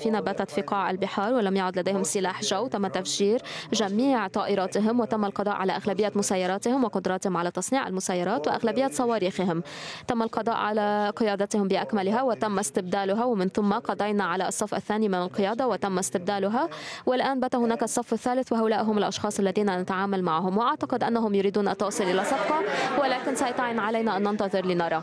المخالفين باتت في قاع البحار ولم يعد لديهم سلاح جو. تم تفجير جميع طائراتهم وتم القضاء على أغلبية مسيراتهم وقدراتهم على تصنيع المسيرات وأغلبية صواريخهم. تم القضاء على قيادتهم بأكملها وتم استبدالها، ومن ثم قضينا على الصف الثاني من القيادة وتم استبدالها، والآن بات هناك الصف الثالث وهؤلاء هم الأشخاص الذين نتعامل معهم، وأعتقد أنهم يريدون التوصل إلى صفقة، ولكن سيتعين علينا أن ننتظر لنرى.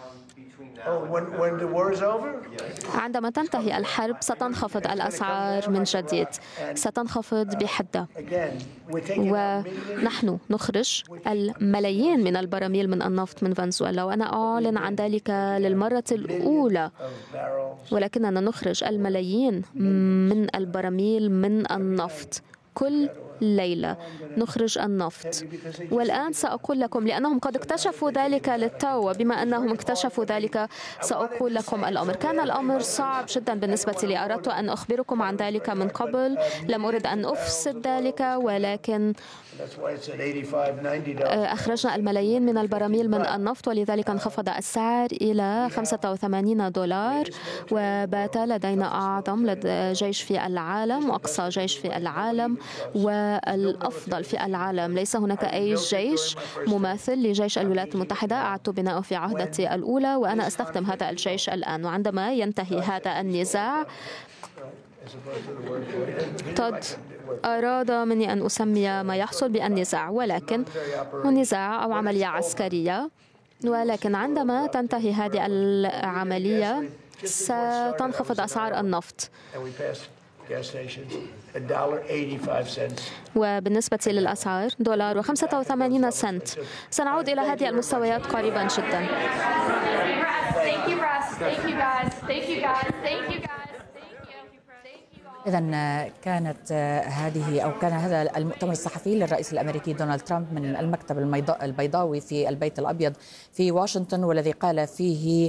عندما تنتهي الحرب ستنخفض الأسعار من جديد، ستنخفض بحدة، ونحن نخرج الملايين من البراميل من النفط من فنزويلا، وأنا أعلن عن ذلك للمرة الأولى، ولكننا نخرج الملايين من البراميل من النفط كل ليلة. نخرج النفط، والآن سأقول لكم لأنهم قد اكتشفوا ذلك للتو، وبما أنهم اكتشفوا ذلك سأقول لكم الأمر. كان الأمر صعب جدا بالنسبة لي، أردت أن أخبركم عن ذلك من قبل، لم أرد أن أفسد ذلك، ولكن أخرجنا الملايين من البراميل من النفط، ولذلك انخفض السعر إلى $85، وبات لدينا أعظم جيش في العالم وأقصى جيش في العالم والأفضل في العالم. ليس هناك أي جيش مماثل لجيش الولايات المتحدة. أعدت بناؤه في عهدتي الأولى وأنا أستخدم هذا الجيش الآن. وعندما ينتهي هذا النزاع، تود أراد مني أن أسمي ما يحصل بالنزاع، ولكن هو نزاع أو عملية عسكرية، ولكن عندما تنتهي هذه العملية ستنخفض أسعار النفط. وبالنسبة للأسعار $1.85. سنعود إلى هذه المستويات قريبا جدا. إذا كانت هذه أو كان هذا المؤتمر الصحفي للرئيس الأمريكي دونالد ترامب من المكتب البيضاوي في البيت الأبيض في واشنطن، والذي قال فيه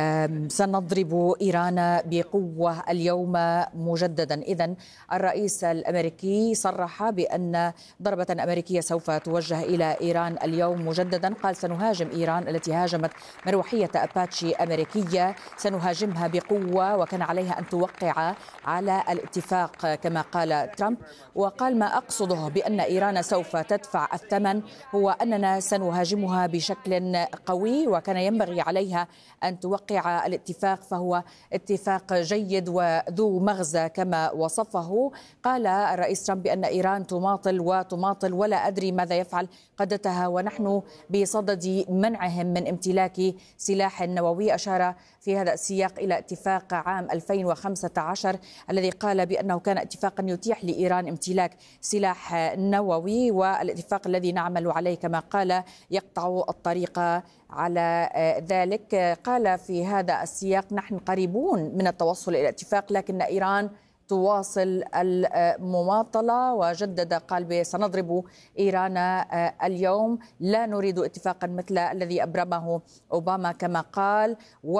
سنضرب إيران بقوة اليوم مجددا. إذا الرئيس الأمريكي صرح بأن ضربة أمريكية سوف توجه إلى إيران اليوم مجددا. قال سنهاجم إيران التي هاجمت مروحية أباتشي أمريكية، سنهاجمها بقوة، وكان عليها أن توقع على الاتفاق كما قال ترامب. وقال ما أقصده بأن إيران سوف تدفع الثمن هو أننا سنهاجمها بشكل قوي، وكان ينبغي عليها أن توقع الاتفاق، فهو اتفاق جيد وذو مغزى كما وصفه. قال الرئيس ترامب بأن إيران تماطل ولا أدري ماذا يفعل قادتها، ونحن بصدد منعهم من امتلاك سلاح نووي. أشار في هذا السياق إلى اتفاق عام 2015 الذي قال بأنه كان اتفاقا يتيح لإيران امتلاك سلاح نووي، والاتفاق الذي نعمل عليه كما قال يقطع الطريق على ذلك. قال في هذا السياق نحن قريبون من التوصل إلى اتفاق، لكن إيران تواصل المماطلة، وجدد قال سنضرب إيران اليوم، لا نريد اتفاقا مثل الذي أبرمه أوباما كما قال،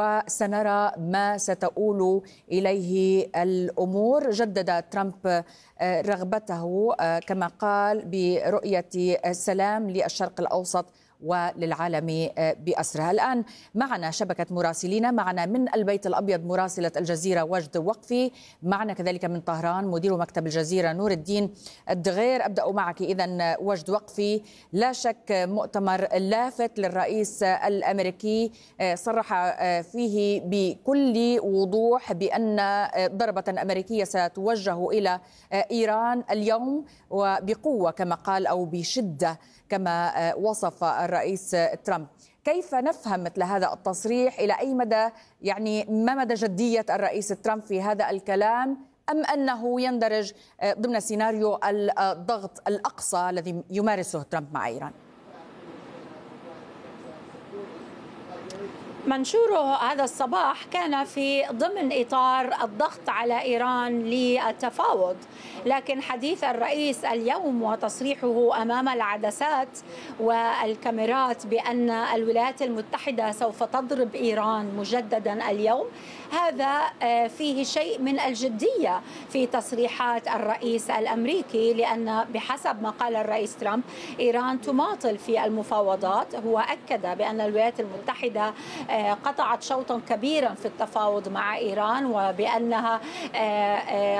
وسنرى ما ستؤول إليه الأمور. جدد ترامب رغبته كما قال برؤية السلام للشرق الأوسط وللعالم بأسرها. الآن معنا شبكة مراسلين، معنا من البيت الأبيض مراسلة الجزيرة وجد وقفي، معنا كذلك من طهران مدير مكتب الجزيرة نور الدين الدغير. أبدأ معك إذن وجد وقفي. لا شك مؤتمر لافت للرئيس الأمريكي، صرح فيه بكل وضوح بأن ضربة أمريكية ستوجه إلى إيران اليوم وبقوة كما قال أو بشدة كما وصف الرئيس ترامب. كيف نفهم مثل هذا التصريح؟ إلى أي مدى ما مدى جدية الرئيس ترامب في هذا الكلام، أم أنه يندرج ضمن سيناريو الضغط الأقصى الذي يمارسه ترامب مع إيران؟ منشوره هذا الصباح كان في ضمن إطار الضغط على إيران للتفاوض، لكن حديث الرئيس اليوم وتصريحه أمام العدسات والكاميرات بأن الولايات المتحدة سوف تضرب إيران مجددا اليوم، هذا فيه شيء من الجدية في تصريحات الرئيس الأمريكي، لأن بحسب ما قال الرئيس ترامب إيران تماطل في المفاوضات. هو أكد بأن الولايات المتحدة قطعت شوطا كبيرا في التفاوض مع إيران، وبأنها